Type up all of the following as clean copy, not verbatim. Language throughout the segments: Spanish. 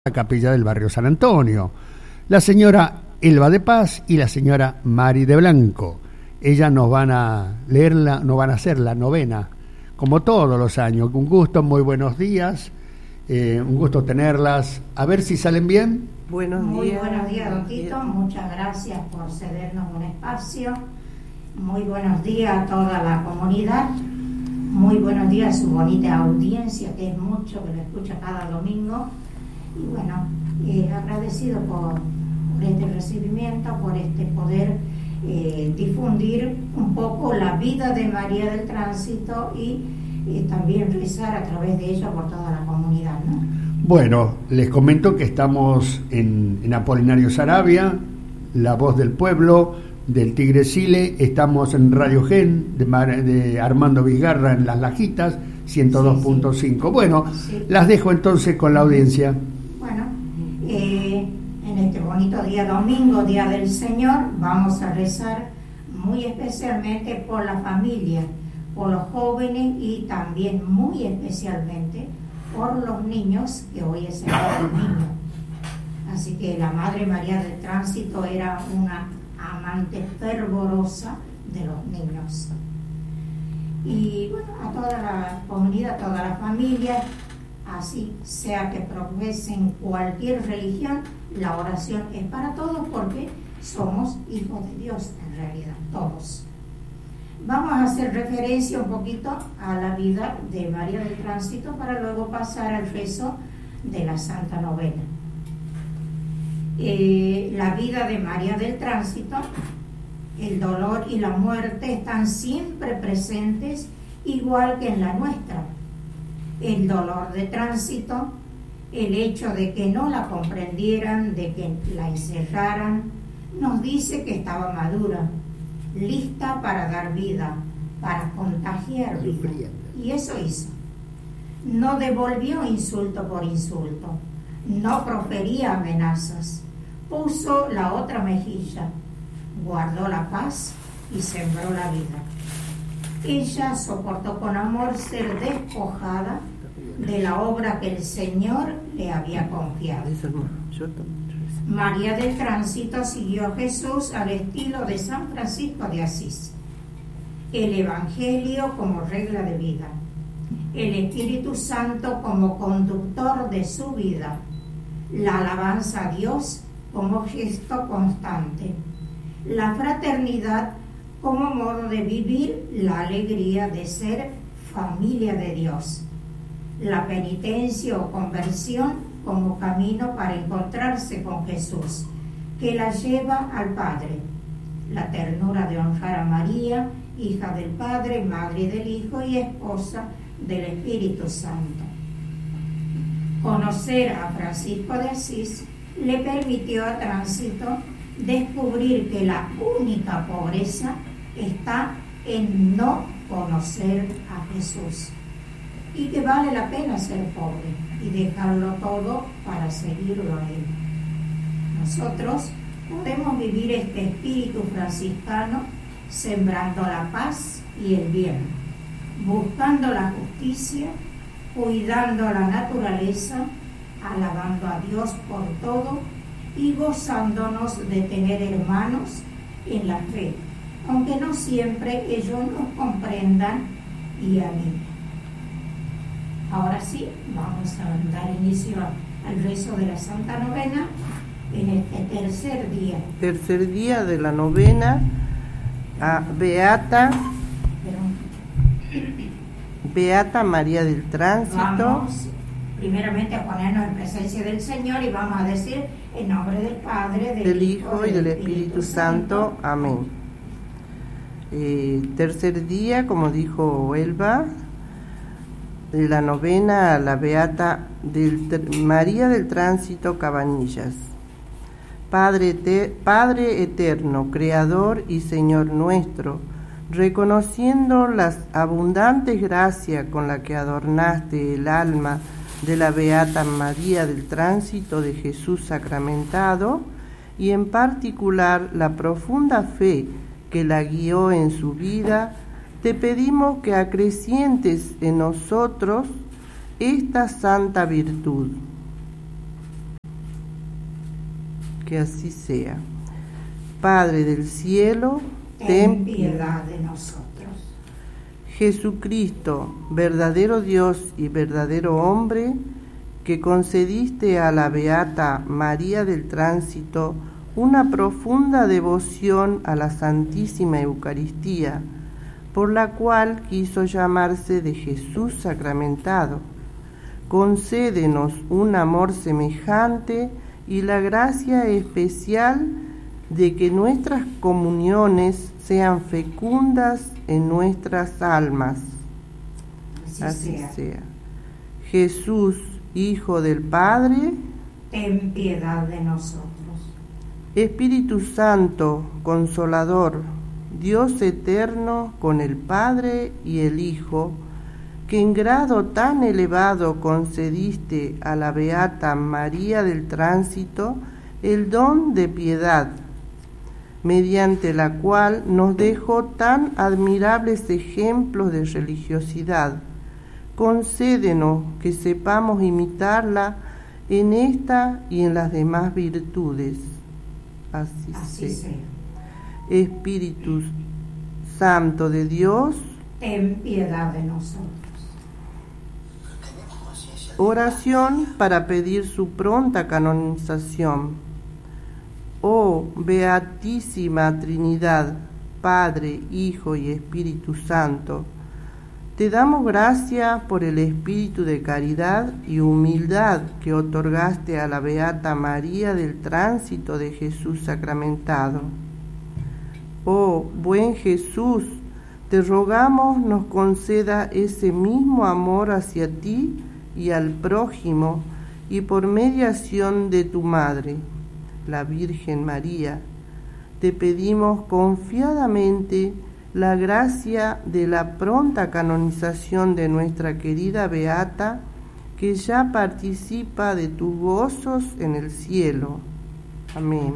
la capilla del barrio San Antonio, la señora Elba de Paz y la señora Mari de Blanco. Ellas nos van a hacer la novena, como todos los años. Un gusto, muy buenos días, un gusto tenerlas. A ver si salen bien. Muy buenos días, don Tito. Muchas gracias por cedernos un espacio. Muy buenos días a toda la comunidad. Muy buenos días a su bonita audiencia, que es mucho, que lo escucha cada domingo. Y bueno, agradecido por este recibimiento, por este poder difundir un poco la vida de María del Tránsito y también rezar a través de ella por toda la comunidad, ¿no? Bueno, les comento que estamos en Apolinario Saravia, La Voz del Pueblo, del Tigre Sile. Estamos en Radio Gen de Armando Vizgarra en Las Lajitas, 102.5. Sí. Bueno, sí. Las dejo entonces con la audiencia. Bueno, en este bonito día domingo, Día del Señor, vamos a rezar muy especialmente por la familia, por los jóvenes y también muy especialmente por los niños, que hoy es el Día del Niño. Así que la Madre María del Tránsito era una amante fervorosa de los niños. Y bueno, a toda la comunidad, a toda la familia, así sea que profesen cualquier religión, la oración es para todos porque somos hijos de Dios en realidad, todos. Vamos a hacer referencia un poquito a la vida de María del Tránsito para luego pasar al rezo de la Santa Novena. La vida de María del Tránsito, el dolor y la muerte están siempre presentes, igual que en la nuestra. El dolor de Tránsito, el hecho de que no la comprendieran, de que la encerraran, nos dice que estaba madura, lista para dar vida, para contagiar vida. Y eso hizo. No devolvió insulto por insulto, no profería amenazas, puso la otra mejilla, guardó la paz y sembró la vida. Ella soportó con amor ser despojada de la obra que el Señor le había confiado. María del Tránsito siguió a Jesús al estilo de San Francisco de Asís. El Evangelio como regla de vida, el Espíritu Santo como conductor de su vida, la alabanza a Dios como gesto constante, la fraternidad como modo de vivir la alegría de ser familia de Dios, la penitencia o conversión como camino para encontrarse con Jesús, que la lleva al Padre, la ternura de honrar a María, hija del Padre, madre del Hijo y esposa del Espíritu Santo. Conocer a Francisco de Asís le permitió a Tránsito descubrir que la única pobreza está en no conocer a Jesús y que vale la pena ser pobre y dejarlo todo para seguirlo a Él. Nosotros podemos vivir este espíritu franciscano sembrando la paz y el bien, buscando la justicia, cuidando la naturaleza, alabando a Dios por todo y gozándonos de tener hermanos en la fe, aunque no siempre ellos nos comprendan y animen. Ahora sí, vamos a dar inicio al rezo de la Santa Novena en este tercer día. Tercer día de la novena a Beata María del Tránsito. Vamos primeramente a ponernos en presencia del Señor y vamos a decir en nombre del Padre, del Hijo y del Espíritu Santo. Amén. Tercer día, como dijo Elba, de la novena a la Beata María del Tránsito Cabanillas. Padre eterno, Creador y Señor nuestro, reconociendo las abundantes gracias con las que adornaste el alma de la Beata María del Tránsito de Jesús sacramentado, y en particular la profunda fe que la guió en su vida, te pedimos que acrecientes en nosotros esta santa virtud. Que así sea. Padre del cielo, ten piedad de nosotros. Jesucristo, verdadero Dios y verdadero hombre, que concediste a la Beata María del Tránsito una profunda devoción a la Santísima Eucaristía, por la cual quiso llamarse de Jesús sacramentado. Concédenos un amor semejante y la gracia especial de que nuestras comuniones sean fecundas en nuestras almas. Así sea. Jesús, Hijo del Padre, ten piedad de nosotros. Espíritu Santo, Consolador, Dios eterno con el Padre y el Hijo, que en grado tan elevado concediste a la Beata María del Tránsito el don de piedad, mediante la cual nos dejó tan admirables ejemplos de religiosidad. Concédenos que sepamos imitarla en esta y en las demás virtudes. Así sea. Espíritu Santo de Dios, ten piedad de nosotros. Oración para pedir su pronta canonización. Oh Beatísima Trinidad, Padre, Hijo y Espíritu Santo, te damos gracias por el espíritu de caridad y humildad que otorgaste a la Beata María del Tránsito de Jesús sacramentado. Oh buen Jesús, te rogamos nos conceda ese mismo amor hacia ti y al prójimo, y por mediación de tu Madre, la Virgen María, te pedimos confiadamente la gracia de la pronta canonización de nuestra querida Beata, que ya participa de tus gozos en el cielo. Amén.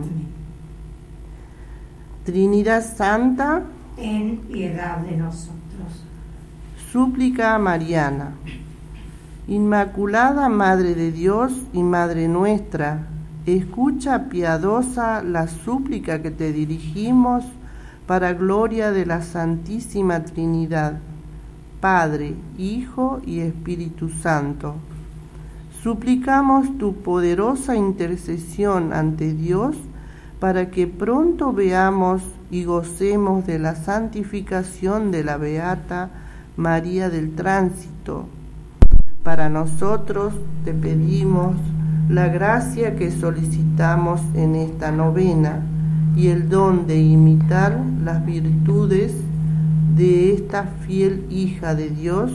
Trinidad Santa, ten piedad de nosotros. Súplica mariana. Inmaculada Madre de Dios y Madre nuestra, escucha piadosa la súplica que te dirigimos para gloria de la Santísima Trinidad, Padre, Hijo y Espíritu Santo. Suplicamos tu poderosa intercesión ante Dios para que pronto veamos y gocemos de la santificación de la Beata María del Tránsito. Para nosotros te pedimos la gracia que solicitamos en esta novena y el don de imitar las virtudes de esta fiel hija de Dios.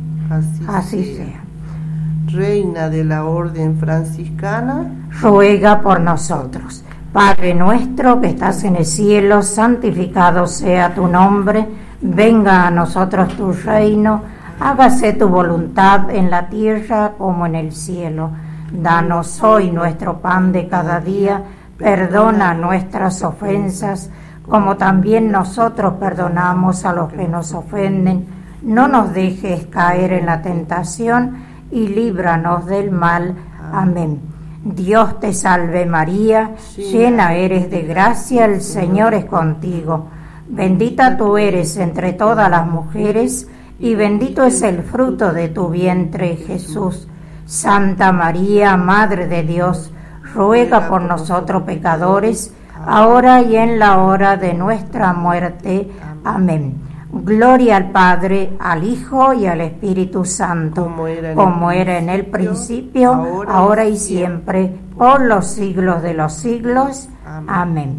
Así sea. Reina de la Orden Franciscana, ruega por nosotros. Padre nuestro que estás en el cielo, santificado sea tu nombre, venga a nosotros tu reino, hágase tu voluntad en la tierra como en el cielo. Danos hoy nuestro pan de cada día, perdona nuestras ofensas, como también nosotros perdonamos a los que nos ofenden. No nos dejes caer en la tentación y líbranos del mal. Amén. Dios te salve María, llena eres de gracia, el Señor es contigo. Bendita tú eres entre todas las mujeres, y bendito es el fruto de tu vientre, Jesús. Santa María, Madre de Dios, ruega por nosotros pecadores, ahora y en la hora de nuestra muerte. Amén. Gloria al Padre, al Hijo y al Espíritu Santo, como era en el principio, ahora y siempre, por los siglos de los siglos. Amén.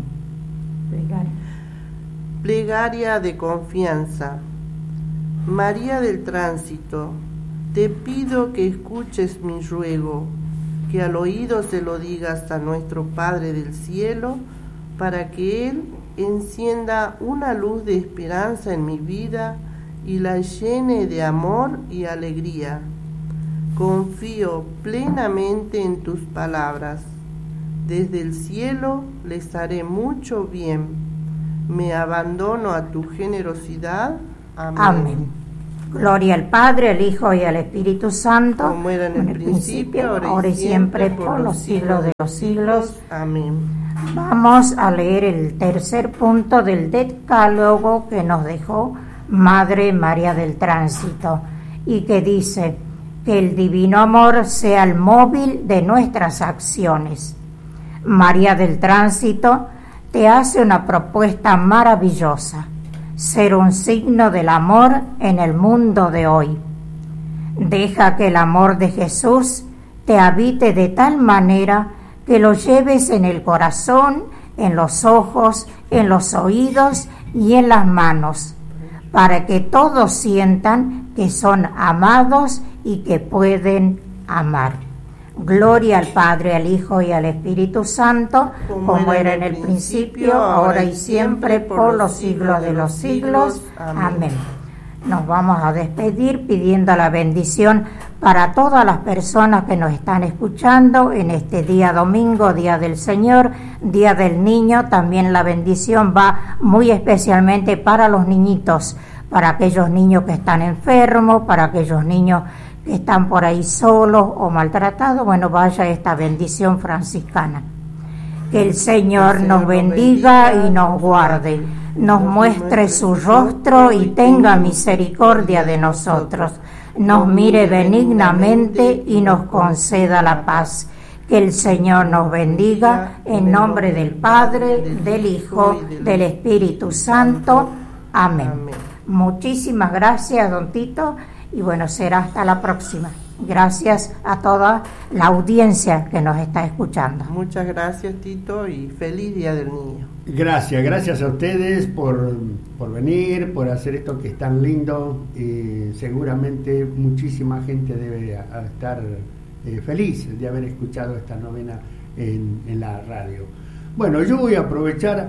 Plegaria de confianza. María del Tránsito, te pido que escuches mi ruego, que al oído se lo digas a nuestro Padre del cielo, para que Él encienda una luz de esperanza en mi vida y la llene de amor y alegría. Confío plenamente en tus palabras. Desde el cielo les haré mucho bien. Me abandono a tu generosidad. Amén. Amén. Gloria al Padre, al Hijo y al Espíritu Santo, como era en el principio, ahora y siempre, por los siglos de los siglos. Amén. Vamos a leer el tercer punto del decálogo que nos dejó Madre María del Tránsito, y que dice: que el divino amor sea el móvil de nuestras acciones. María del Tránsito te hace una propuesta maravillosa: ser un signo del amor en el mundo de hoy. Deja que el amor de Jesús te habite de tal manera que lo lleves en el corazón, en los ojos, en los oídos y en las manos, para que todos sientan que son amados y que pueden amar. Gloria al Padre, al Hijo y al Espíritu Santo, como era en el principio, ahora y siempre, por los siglos de los siglos. Amén. Nos vamos a despedir pidiendo la bendición para todas las personas que nos están escuchando en este día domingo, Día del Señor, Día del Niño. También la bendición va muy especialmente para los niñitos, para aquellos niños que están enfermos, para aquellos niños que están por ahí solos o maltratados. Bueno, vaya esta bendición franciscana. Que el Señor nos bendiga y nos guarde, nos muestre su rostro y tenga misericordia de nosotros, nos mire benignamente y nos conceda la paz. Que el Señor nos bendiga, en nombre del Padre, del Hijo, del Espíritu Santo. Amén. Muchísimas gracias, don Tito, y bueno, será hasta la próxima. Gracias a toda la audiencia que nos está escuchando. Muchas gracias, Tito, y feliz Día del Niño. Gracias a ustedes por venir, por hacer esto que es tan lindo. Seguramente muchísima gente debe estar feliz de haber escuchado esta novena en la radio. Bueno, yo voy a aprovechar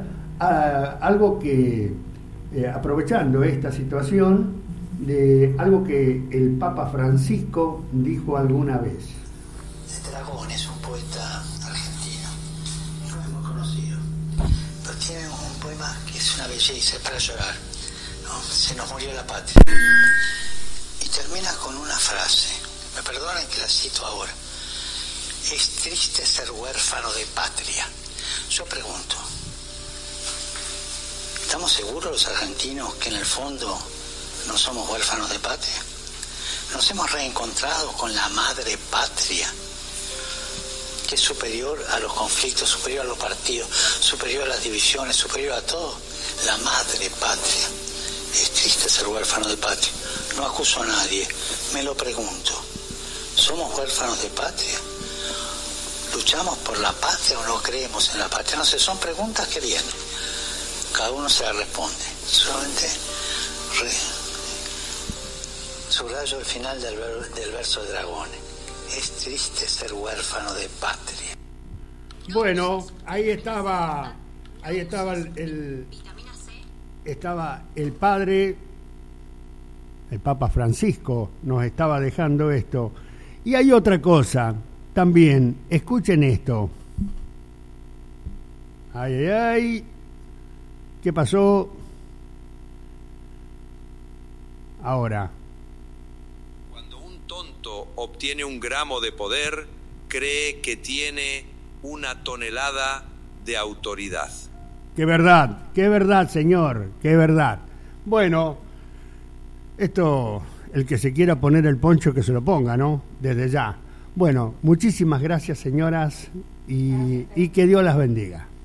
algo que, aprovechando esta situación, de algo que el Papa Francisco dijo alguna vez. Dragone es un poeta argentino, no es muy conocido, pero tiene un poema que es una belleza, es para llorar, ¿no? Se nos murió la patria. Y termina con una frase, me perdonen que la cito ahora: es triste ser huérfano de patria. Yo pregunto, ¿estamos seguros los argentinos que en el fondo no somos huérfanos de patria? Nos hemos reencontrado con la madre patria, que es superior a los conflictos, superior a los partidos, superior a las divisiones, superior a todo. La madre patria. Es triste ser huérfano de patria. No acuso a nadie, me lo pregunto. ¿Somos huérfanos de patria? ¿Luchamos por la patria o no creemos en la patria? No sé, son preguntas que vienen. Cada uno se las responde. Solamente subrayo el final del verso de Dragone. Es triste ser huérfano de patria. Bueno, ahí estaba el padre, el Papa Francisco nos estaba dejando esto. Y hay otra cosa también, escuchen esto. Ay, ¿qué pasó? Ahora. Obtiene un gramo de poder, cree que tiene una tonelada de autoridad. Qué verdad, señor, qué verdad. Bueno, esto, el que se quiera poner el poncho que se lo ponga, ¿no? Desde ya. Bueno, muchísimas gracias, señoras, y que Dios las bendiga.